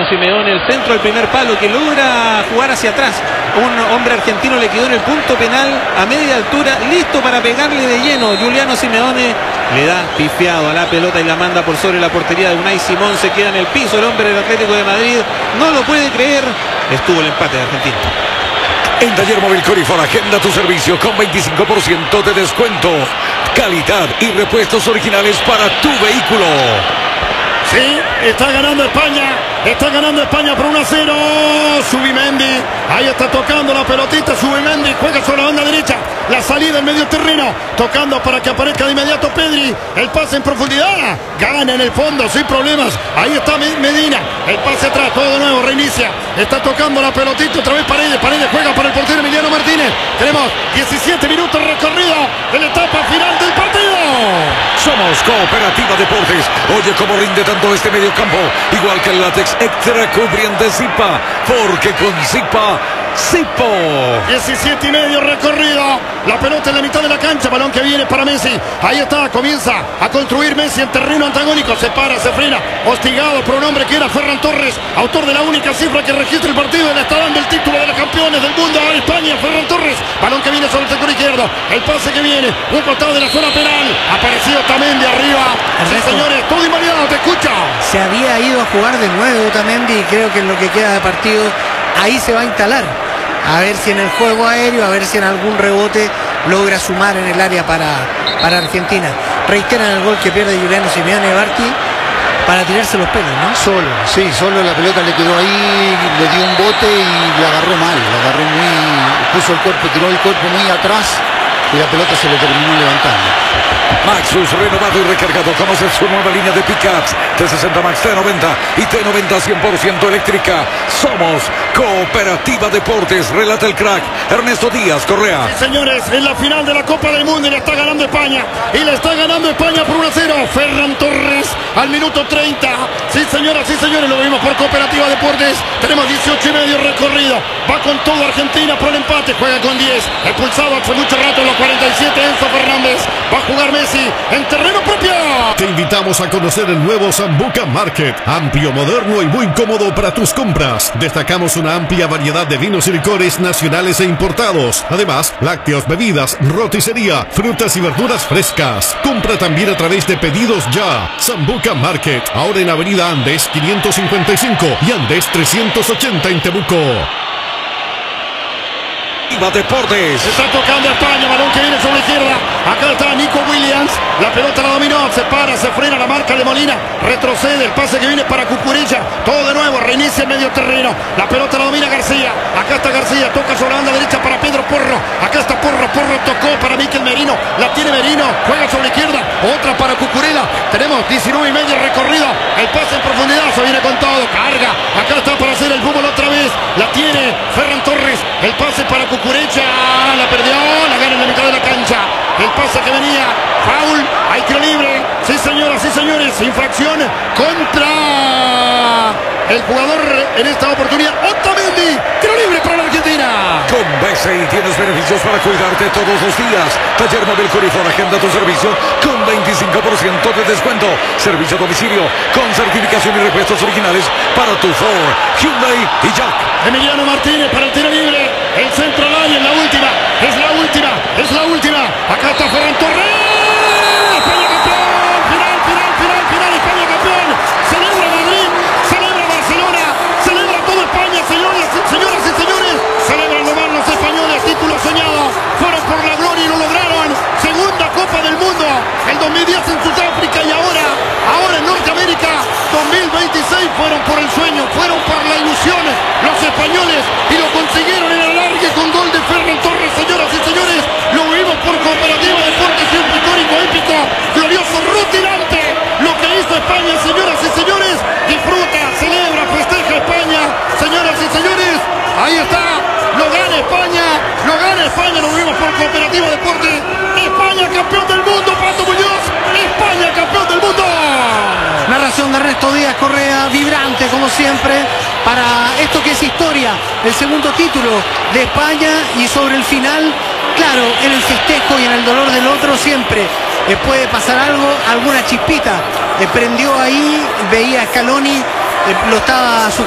Simeone, el centro del primer palo que logra jugar hacia atrás. Un hombre argentino le quedó en el punto penal a media altura, listo para pegarle de lleno. Giuliano Simeone le da pifiado a la pelota y la manda por sobre la portería de Unai Simón. Se queda en el piso el hombre del Atlético de Madrid. No lo puede creer. Estuvo el empate de Argentina. En Taller Móvil Corifor, agenda tu servicio con 25% de descuento. Calidad y repuestos originales para tu vehículo. Sí, está ganando España. Está ganando España por 1-0. Zubimendi. Ahí está tocando la pelotita. Zubimendi juega sobre la banda derecha. La salida en medio terreno. Tocando para que aparezca de inmediato Pedri. El pase en profundidad. Gana en el fondo sin problemas. Ahí está Medina. El pase atrás. Todo de nuevo. Reinicia. Está tocando la pelotita. Otra vez Paredes. Paredes juega para el portero Emiliano Martínez. Tenemos 17 minutos recorrido de la etapa final del partido. Somos Cooperativa Deportes. Oye cómo rinde tanto este medio campo. Igual que el látex extra cubriente Zipa. Porque con Zipa, Zipo. 17,5 recorrido. La pelota en la mitad de la cancha. Balón que viene para Messi. Ahí está. Comienza a construir Messi en terreno antagónico. Se para, se frena. Hostigado por un hombre que era Ferran Torres. Autor de la única cifra que registra el partido. Le está dando el título de los campeones del mundo a España. Ferran Torres. Balón que viene sobre el sector izquierdo. El pase que viene. Un costado de la zona penal. Apareció también de arriba. Sí, señores. Todo invariado. Te escucha. Se había ido a jugar de nuevo Otamendi. Y creo que en lo que queda de partido ahí se va a instalar. A ver si en el juego aéreo, a ver si en algún rebote logra sumar en el área para Argentina. Reiteran el gol que pierde Giuliano Simeone, Barti, para tirarse los pelos, ¿no? Solo, sí, solo la pelota le quedó ahí, le dio un bote y la agarró mal, la agarró puso el cuerpo, tiró el cuerpo muy atrás y la pelota se le terminó levantando. Maxus renovado y recargado. Conoce su nueva línea de pickups T60 Max, T90 y T90 100% eléctrica. Somos Cooperativa Deportes. Relata el crack Ernesto Díaz Correa. Sí, señores, en la final de la Copa del Mundo y le está ganando España. Y le está ganando España por 1-0. Ferran Torres al minuto 30. Sí, señoras, sí, señores, lo vimos por Cooperativa Deportes. Tenemos 18,5 recorrido. Va con todo Argentina por el empate. Juega con 10. Expulsado hace mucho rato en los 47 Enzo Fernández. Va a jugar Messi en terreno propio. Te invitamos a conocer el nuevo Sambuca Market. Amplio, moderno y muy cómodo para tus compras. Destacamos una amplia variedad de vinos y licores nacionales e importados. Además, lácteos, bebidas, roticería, frutas y verduras frescas. Compra también a través de Pedidos Ya. Sambuca Market. Ahora en Avenida Andes 555 y Andes 380 en Temuco. Deportes. Está tocando España, balón que viene sobre la izquierda. Acá está Nico Williams. La pelota la dominó, se para, se frena la marca de Molina. Retrocede, el pase que viene para Cucurella. Todo de nuevo, reinicia en medio terreno. La pelota la domina García. Acá está García, toca sobre la banda derecha para Pedro Porro. Acá está Porro, Porro tocó para Mikel Merino. La tiene Merino, juega sobre la izquierda. Otra para Cucurella. Tenemos 19,5 recorrido. El pase en profundidad, se viene con todo. Carga, acá está para hacer el fútbol otra vez. La tiene Ferran Torres. El pase para Cucurella. La perdió, la gana en la mitad de la cancha. El pase que venía, foul, hay tiro libre. Sí, señoras, sí, señores, infracción contra el jugador en esta oportunidad, Otamendi. Tiro libre para la Argentina. Con BCI tienes beneficios para cuidarte todos los días. Taller Móvil Corifor, agenda tu servicio con 25% de descuento. Servicio a domicilio con certificación y repuestos originales para tu Ford, Hyundai y Jack. Emiliano Martínez para el tiro libre. El centro al área, la última, es la última, es la última. Acá está Ferran Torres. España campeón. Final, final, final, final. España campeón. Celebra Madrid, celebra Barcelona, celebra toda España, señoras y señores. Celebran nomás los españoles, título soñado. Fueron por la gloria y lo lograron. Segunda Copa del Mundo. El 2010 en Sudáfrica y ahora en Norteamérica. 2026 fueron por el sueño, fueron por la ilusión. Los españoles y lo consiguieron en el alargue con gol de Ferran Torres, señoras y señores. Lo vimos por Cooperativa Deportes, tiempo histórico, épico, glorioso, rutilante. Lo que hizo España, señoras y señores. Disfruta, celebra, festeja España, señoras y señores. Ahí está, lo gana España, lo vimos por Cooperativa Deportes. España campeón del mundo, Pato Muñoz. España campeón del mundo. Narración de Ernesto Díaz Correa, vibrante como siempre, para esto que es historia, el segundo título de España. Y sobre el final, claro, en el festejo y en el dolor del otro siempre puede pasar algo, alguna chispita prendió ahí, veía a Scaloni, lo estaba